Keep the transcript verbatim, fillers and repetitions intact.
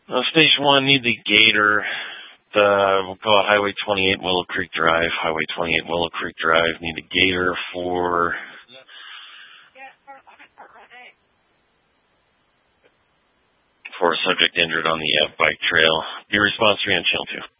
Uh, Station one, need the Gator. The, we'll call it Highway twenty-eight, Willow Creek Drive. Highway twenty-eight, Willow Creek Drive. Need a Gator for... for a subject injured on the F bike trail. Be response three on channel two.